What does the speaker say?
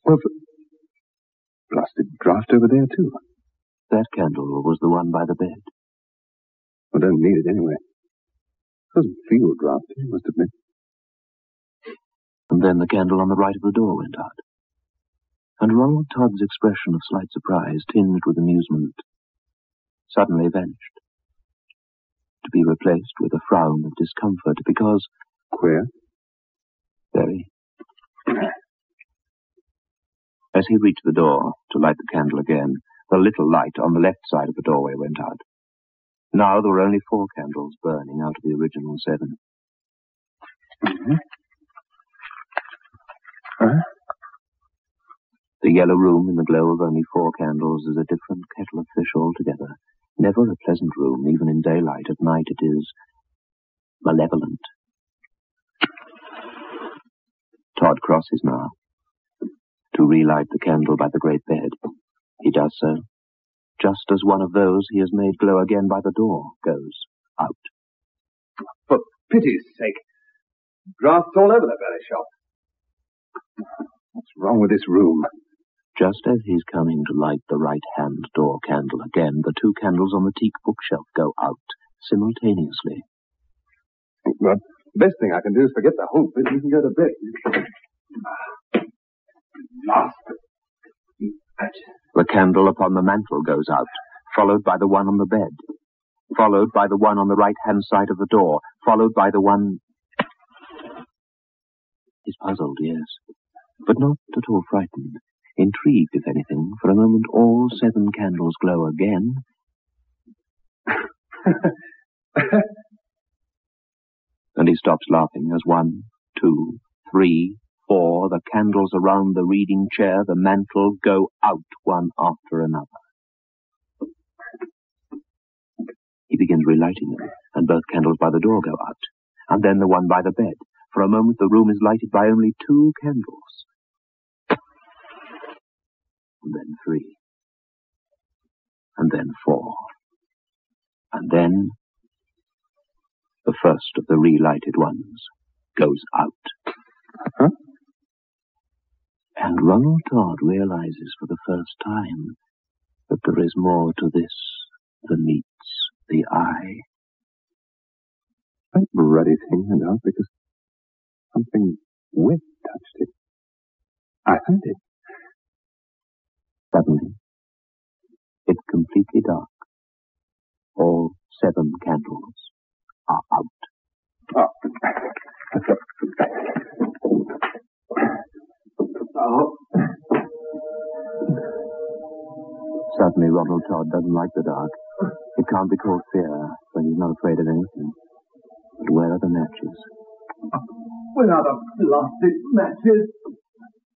Well, blasted draft over there, too. That candle was the one by the bed. I don't need it anyway. Doesn't feel drafty, I must admit. And then the candle on the right of the door went out. And Ronald Todd's expression of slight surprise, tinged with amusement, suddenly vanished, to be replaced with a frown of discomfort, because... Queer? Very. As he reached the door to light the candle again, the little light on the left side of the doorway went out. Now there were only 4 candles burning out of the original 7. The yellow room in the glow of only 4 candles is a different kettle of fish altogether. Never a pleasant room, even in daylight. At night it is malevolent. Todd crosses now to relight the candle by the great bed. He does so, just as one of those he has made glow again by the door goes out. For pity's sake. Drafts all over the very shop. What's wrong with this room? Just as he's coming to light the right-hand door candle again, the 2 candles on the teak bookshelf go out simultaneously. Well, the best thing I can do is forget the whole business and go to bed. The candle upon the mantel goes out, followed by the one on the bed, followed by the one on the right-hand side of the door, followed by the one... He's puzzled, yes, but not at all frightened. Intrigued, if anything. For a moment all 7 candles glow again. And he stops laughing as 1, 2, 3, 4, the candles around the reading chair, the mantel, go out one after another. He begins relighting them, and both candles by the door go out, and then the one by the bed. For a moment the room is lighted by only 2 candles. And then 3. And then 4. And then the first of the relighted ones goes out. Huh? And Ronald Todd realizes for the first time that there is more to this than meets the eye. That bloody thing went out because something wet touched it. I heard it. Suddenly, it's completely dark. All 7 candles are out. Oh. Oh. Suddenly, Ronald Todd doesn't like the dark. It can't be called fear, when he's not afraid of anything. But where are the matches? Where are the blasted matches?